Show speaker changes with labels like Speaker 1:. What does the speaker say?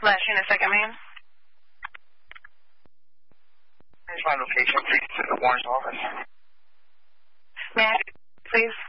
Speaker 1: Last unit, second man.
Speaker 2: Here's my location, please, to the warrant's office.
Speaker 1: May I, please?